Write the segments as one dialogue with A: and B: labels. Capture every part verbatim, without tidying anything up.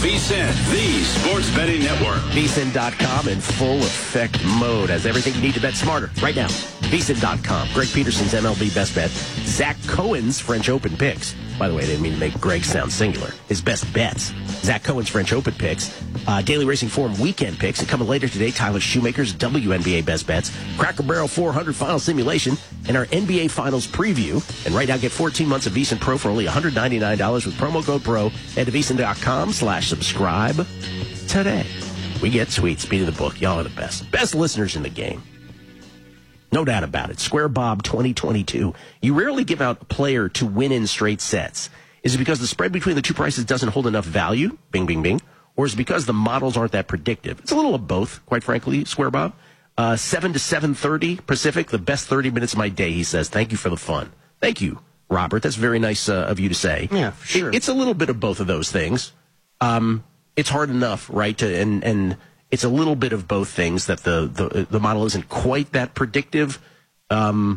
A: VSiN, the sports betting network.
B: V S I N dot com in full effect mode has everything you need to bet smarter right now. V S I N dot com. Greg Peterson's M L B best bet. Zach Cohen's French Open picks. By the way, I didn't mean to make Greg sound singular. His best bets. Zach Cohen's French Open picks. Uh, Daily Racing Forum weekend picks. And coming later today, Tyler Shoemaker's W N B A best bets. Cracker Barrel four hundred final simulation. And our N B A Finals preview. And right now, get fourteen months of VSiN Pro for only one hundred ninety-nine dollars with promo code PRO. Head to V S I N dot com slash subscribe today. We get sweet. Speed of the book. Y'all are the best. Best listeners in the game. No doubt about it. Square Bob twenty twenty-two. You rarely give out a player to win in straight sets. Is it because the spread between the two prices doesn't hold enough value? Bing, bing, bing. Or is it because the models aren't that predictive? It's a little of both, quite frankly, Square Bob. Uh, seven to seven thirty Pacific, the best thirty minutes of my day, he says. Thank you for the fun. Thank you, Robert. That's very nice uh, of you to say.
C: Yeah, for sure.
B: It, it's a little bit of both of those things. Um, it's hard enough, right, to, and, and it's a little bit of both things that the, the, the model isn't quite that predictive. Um,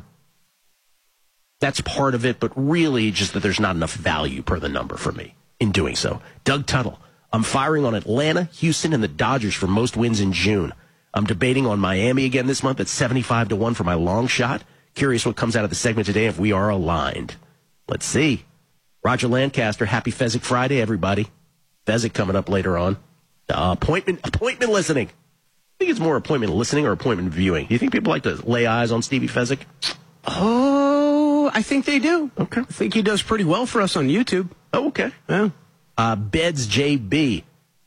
B: that's part of it, but really just that there's not enough value per the number for me in doing so. Doug Tuttle. I'm firing on Atlanta, Houston, and the Dodgers for most wins in June. I'm debating on Miami again this month at seventy-five to one for my long shot. Curious what comes out of the segment today if we are aligned. Let's see. Roger Lancaster, happy Fezzik Friday, everybody. Fezzik coming up later on. Uh, appointment appointment listening. I think it's more appointment listening or appointment viewing. Do you think people like to lay eyes on Stevie Fezzik?
C: Oh, I think they do.
B: Okay.
C: I think he does pretty well for us on YouTube.
B: Oh, okay.
C: Yeah.
B: Uh, Beds J B.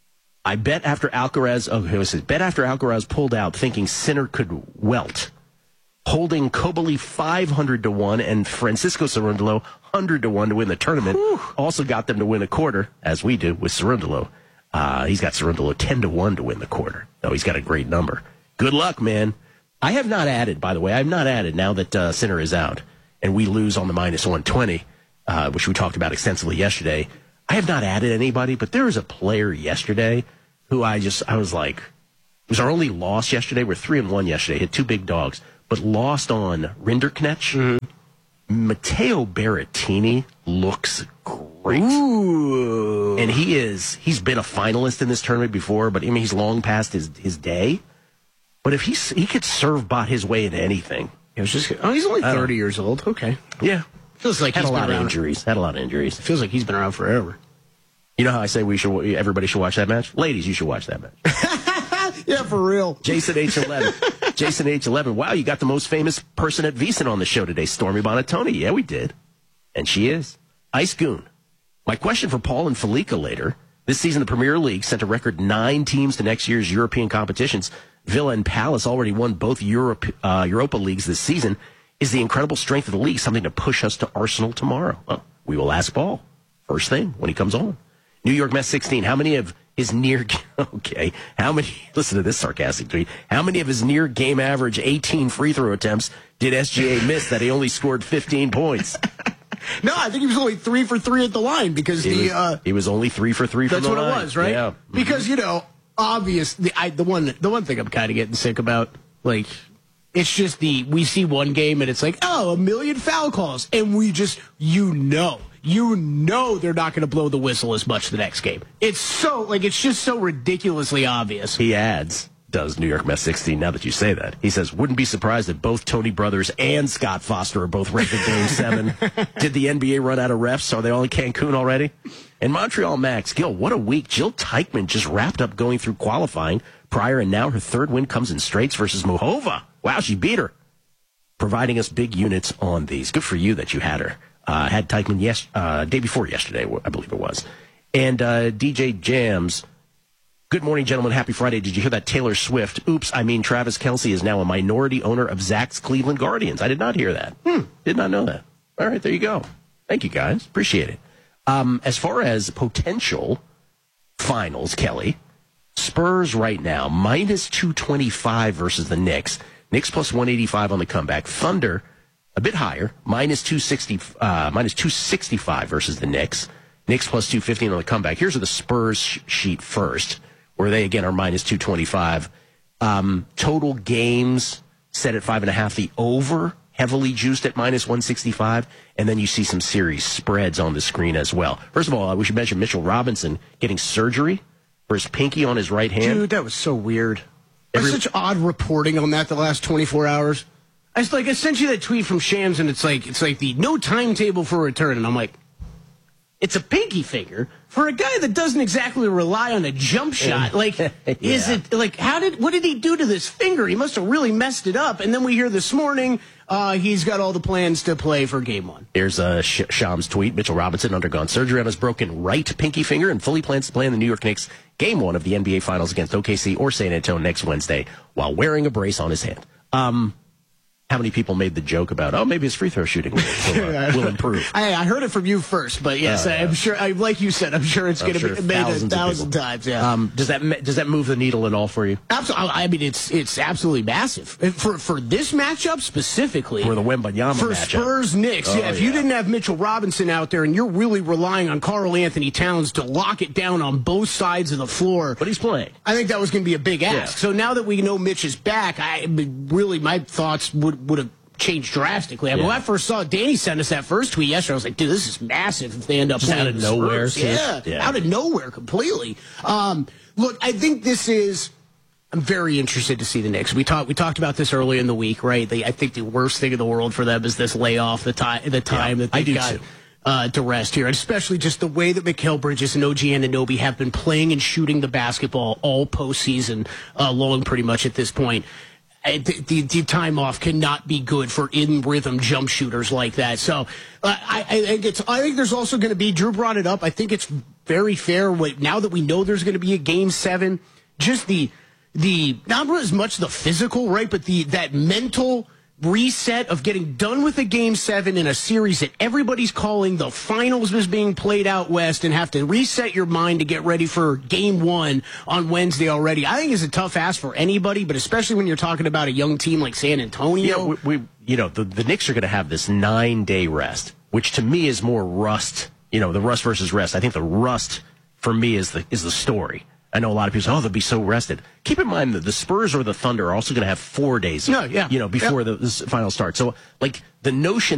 B: I bet after Alcaraz, oh, who is it? Bet after Alcaraz pulled out, thinking Sinner could welt. Holding Kobali five hundred to one and Francisco Cerundolo one hundred to one to win the tournament. Whew. Also got them to win a quarter, as we do with Cerundolo. Uh, he's got Cerundolo ten to one to win the quarter. Oh, he's got a great number. Good luck, man. I have not added, by the way, I have not added now that uh, Sinner is out and we lose on the minus one twenty, uh, which we talked about extensively yesterday. I have not added anybody, but there was a player yesterday who I just, I was like, it was our only loss yesterday. We're three and one yesterday, hit two big dogs, but lost on Rinderknecht. Mm-hmm. Matteo Berrettini looks great.
C: Ooh.
B: And he is, he's been a finalist in this tournament before, but I mean, he's long past his, his day. But if he's, he could serve bot his way into anything.
C: It was just, oh, he's only thirty years old. Okay.
B: Yeah.
C: Feels like
B: Had
C: he's
B: a lot
C: been
B: of
C: around.
B: injuries. Had a lot of injuries.
C: Feels like he's been around forever.
B: You know how I say we should, everybody should watch that match? Ladies, you should watch that match.
C: Yeah, for real.
B: Jason H eleven. Jason H eleven. Wow, you got the most famous person at VSiN on the show today, Stormy Bonatoni. Yeah, we did. And she is. Ice Goon. My question for Paul and Felica later. This season, the Premier League sent a record nine teams to next year's European competitions. Villa and Palace already won both Europe, uh, Europa Leagues this season. Is the incredible strength of the league something to push us to Arsenal tomorrow? Well, we will ask Paul first thing when he comes on. New York Mets sixteen. How many of his near, okay, how many, listen to this sarcastic tweet. How many of his near game average eighteen free throw attempts did S G A miss that he only scored fifteen points?
C: No, I think he was only three for three at the line because
B: He,
C: the,
B: was,
C: uh,
B: he was only three for three from
C: that's
B: the
C: what
B: line.
C: it was, right?
B: Yeah.
C: Because, you know, obvious, the, I, the one, the one thing I'm kind of getting sick about, like, it's just the, we see one game and it's like, oh, a million foul calls. And we just, you know, you know they're not going to blow the whistle as much the next game. It's so, like, it's just so ridiculously obvious.
B: He adds, does New York Mets sixteen, now that you say that. He says, wouldn't be surprised if both Tony Brothers and Scott Foster are both ranked in Game seven. Did the N B A run out of refs? Are they all in Cancun already? And Montreal Max, Gil, what a week. Jill Teichman just wrapped up going through qualifying prior, and now her third win comes in straights versus Muhova. Wow, she beat her. Providing us big units on these. Good for you that you had her. Uh, had Teichman yes, uh, day before yesterday, I believe it was. And uh, D J Jams, good morning, gentlemen. Happy Friday. Did you hear that Taylor Swift, oops, I mean Travis Kelce, is now a minority owner of Zach's Cleveland Guardians? I did not hear that. Hmm, did not know that. All right, there you go. Thank you, guys. Appreciate it. Um, as far as potential finals, Kelly, Spurs right now, minus two twenty-five versus the Knicks. Knicks plus one eighty-five on the comeback. Thunder, a bit higher, minus two sixty, uh, minus two sixty-five versus the Knicks. Knicks plus two fifteen on the comeback. Here's the Spurs sh- sheet first, where they, again, are minus two twenty-five. Um, total games set at five and a half. The over heavily juiced at minus one sixty-five, and then you see some series spreads on the screen as well. First of all, we should mention Mitchell Robinson getting surgery for his pinky on his right hand.
C: Dude, that was so weird.
B: Every-
C: There's such odd reporting on that the last twenty-four hours. I just, like, I sent you that tweet from Shams, and it's like, it's like the no timetable for return, and I'm like, it's a pinky finger for a guy that doesn't exactly rely on a jump shot. Like,
B: yeah.
C: is it like how did what did he do to this finger? He must have really messed it up. And then we hear this morning uh, he's got all the plans to play for game one.
B: Here's a Sh- Shams tweet. Mitchell Robinson undergone surgery on his broken right pinky finger and fully plans to play in the New York Knicks game one of the N B A Finals against O K C or San Antonio next Wednesday while wearing a brace on his hand. Um. How many people made the joke about, oh, maybe his free throw shooting will, will, uh, will improve?
C: I, I heard it from you first, but yes,
B: Uh,
C: I'm sure. I, like you said, I'm sure it's going to
B: sure
C: be made a
B: thousands of
C: thousand
B: people.
C: times. Yeah.
B: Um, does that ma- does that move the needle at all for you?
C: Absolutely. I mean, it's it's absolutely massive for for this matchup specifically.
B: For the Wembanyama
C: for
B: matchup.
C: Spurs Knicks.
B: Oh,
C: yeah, if
B: yeah.
C: you didn't have Mitchell Robinson out there, and you're really relying on Karl Anthony Towns to lock it down on both sides of the floor,
B: But he's playing.
C: I think that was going to be a big ask.
B: Yeah.
C: So now that we know Mitch is back, I really my thoughts would would have changed drastically. I mean,
B: Yeah.
C: when I first saw Danny send us that first tweet yesterday, I was like, dude, this is massive if they end up
B: Just
C: playing
B: out of
C: the
B: nowhere,
C: Spurs.
B: too.
C: Yeah,
B: Yeah.
C: out of nowhere completely. Um, look, I think this is. I'm very interested to see the Knicks. We talked we talked about this earlier in the week, right? They, I think the worst thing in the world for them is this layoff, the time the time
B: Yeah,
C: that
B: I
C: they've
B: do
C: got
B: too.
C: uh, to rest here, and especially just the way that Mikal Bridges and O G Anunoby have been playing and shooting the basketball all postseason uh, long, pretty much at this point. Uh, The, the, the time off cannot be good for in rhythm jump shooters like that. So uh, I, I think it's. I think there's also going to be. Drew brought it up. I think it's very fair. What, now that we know there's going to be a game seven, just the the not as much the physical, right, but the that mental reset of getting done with a game seven in a series that everybody's calling the finals was being played out west, and have to reset your mind to get ready for game one on Wednesday already. I think is a tough ask for anybody, but especially when you're talking about a young team like San Antonio.
B: You know, we, we, you know the, the Knicks are going to have this nine-day rest, which to me is more rust. You know, the rust versus rest. I think the rust for me is the is the story. I know a lot of people say, oh, they'll be so rested. Keep in mind that the Spurs or the Thunder are also going to have four days,
C: No, yeah.
B: you know, before
C: Yep.
B: the this final starts. So, like, the notion